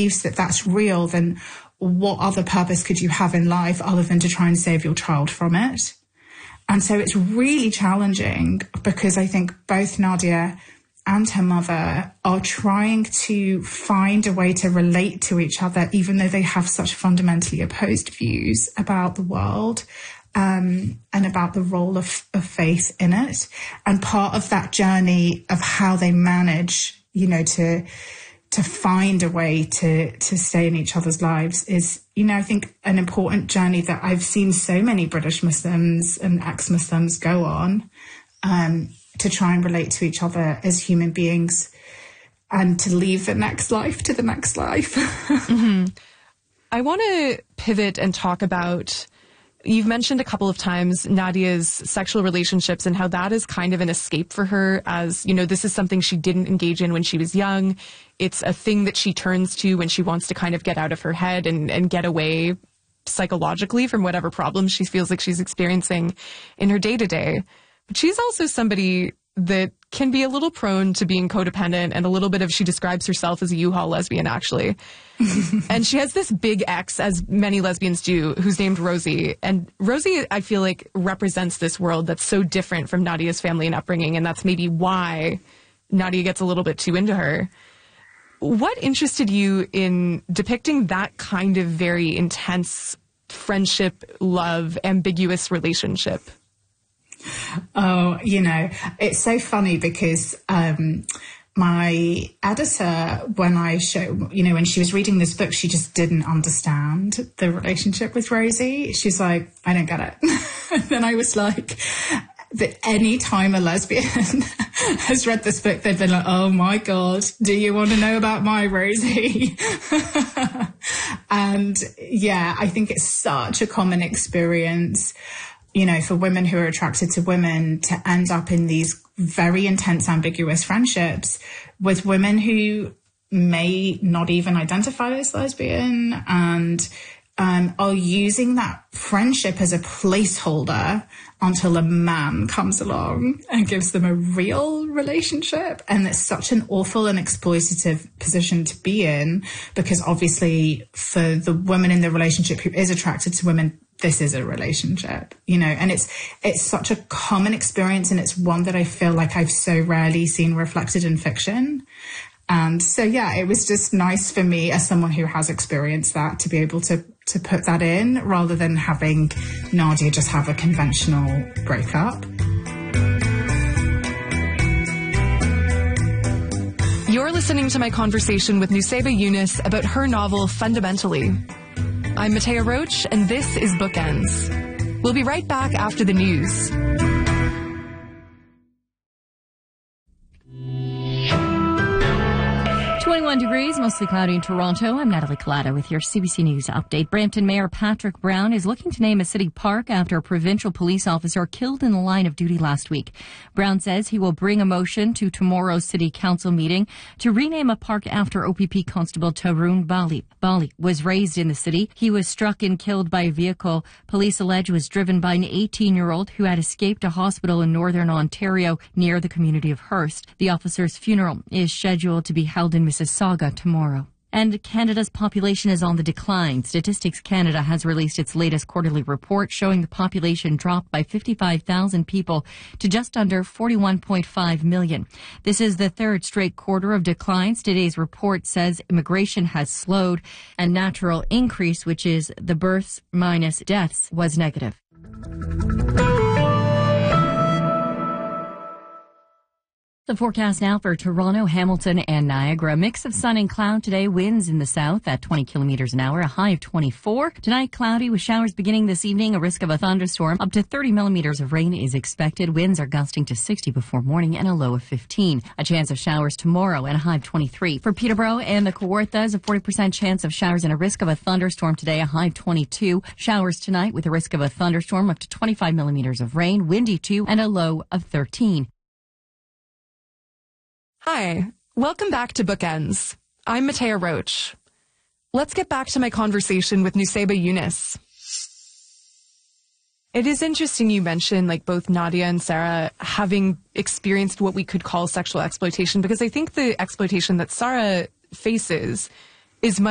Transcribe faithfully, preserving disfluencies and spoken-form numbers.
believes that that's real, then what other purpose could you have in life other than to try and save your child from it? And so it's really challenging because I think both Nadia and her mother are trying to find a way to relate to each other, even though they have such fundamentally opposed views about the world um, and about the role of, of faith in it. And part of that journey of how they manage, you know, to to find a way to, to stay in each other's lives is, you know, I think an important journey that I've seen so many British Muslims and ex-Muslims go on, um, to try and relate to each other as human beings and to leave the next life to the next life. mm-hmm. I want to pivot and talk about, you've mentioned a couple of times Nadia's sexual relationships and how that is kind of an escape for her, as, you know, this is something she didn't engage in when she was young. It's a thing that she turns to when she wants to kind of get out of her head and, and get away psychologically from whatever problems she feels like she's experiencing in her day-to-day. But she's also somebody that can be a little prone to being codependent and a little bit of, she describes herself as a U-Haul lesbian, actually. And she has this big ex, as many lesbians do, who's named Rosie. And Rosie, I feel like, represents this world that's so different from Nadia's family and upbringing, and that's maybe why Nadia gets a little bit too into her. What interested you in depicting that kind of very intense friendship, love, ambiguous relationship? Oh, you know, it's so funny because um, my editor, when I show, you know, when she was reading this book, she just didn't understand the relationship with Rosie. She's like, I don't get it. And then I was like, that any time a lesbian has read this book, they've been like, oh my God, do you want to know about my Rosie? And yeah, I think it's such a common experience, you know, for women who are attracted to women to end up in these very intense, ambiguous friendships with women who may not even identify as lesbian and um, are using that friendship as a placeholder until a man comes along and gives them a real relationship. And it's such an awful and exploitative position to be in, because obviously for the woman in the relationship who is attracted to women, this is a relationship, you know, and it's it's such a common experience, and it's one that I feel like I've so rarely seen reflected in fiction. And so, yeah, it was just nice for me as someone who has experienced that to be able to to put that in rather than having Nadia just have a conventional breakup. You're listening to my conversation with Nusayba Yunus about her novel Fundamentally. I'm Matea Roach, and this is Bookends. We'll be right back after the news. twenty-one degrees, mostly cloudy in Toronto. I'm Natalie Collada with your C B C News update. Brampton Mayor Patrick Brown is looking to name a city park after a provincial police officer killed in the line of duty last week. Brown says he will bring a motion to tomorrow's city council meeting to rename a park after O P P Constable Tarun Bali. Bali was raised in the city. He was struck and killed by a vehicle police allege was driven by an eighteen-year-old who had escaped a hospital in northern Ontario near the community of Hearst. The officer's funeral is scheduled to be held in Mississauga tomorrow. And Canada's population is on the decline. Statistics Canada has released its latest quarterly report showing the population dropped by fifty-five thousand people to just under forty-one point five million. This is the third straight quarter of declines. Today's report says immigration has slowed and natural increase, which is the births minus deaths, was negative. The forecast now for Toronto, Hamilton, and Niagara. A mix of sun and cloud today. Winds in the south at twenty kilometers an hour, a high of twenty-four. Tonight, cloudy with showers beginning this evening. A risk of a thunderstorm. Up to thirty millimeters of rain is expected. Winds are gusting to sixty before morning and a low of fifteen. A chance of showers tomorrow and a high of twenty-three. For Peterborough and the Kawarthas, a forty percent chance of showers and a risk of a thunderstorm today, a high of twenty-two. Showers tonight with a risk of a thunderstorm up to twenty-five millimeters of rain. Windy too, and a low of thirteen. Hi, welcome back to Bookends. I'm Matea Roach. Let's get back to my conversation with Nusayba Yunus. It is interesting you mentioned like both Nadia and Sarah having experienced what we could call sexual exploitation, because I think the exploitation that Sarah faces is much